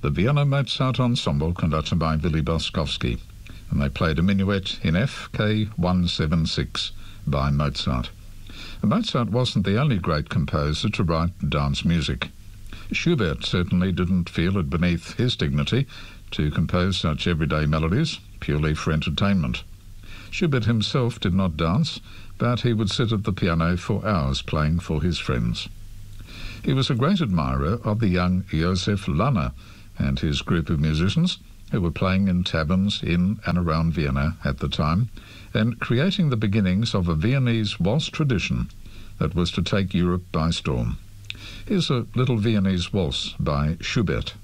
the Vienna Mozart Ensemble conducted by Willy Boskowski, and they played a minuet in K 176 by Mozart. Mozart wasn't the only great composer to write dance music. Schubert certainly didn't feel it beneath his dignity to compose such everyday melodies purely for entertainment. Schubert himself did not dance, but he would sit at the piano for hours playing for his friends. He was a great admirer of the young Josef Lanner and his group of musicians who were playing in taverns in and around Vienna at the time and creating the beginnings of a Viennese waltz tradition that was to take Europe by storm. Here's a little Viennese waltz by Schubert.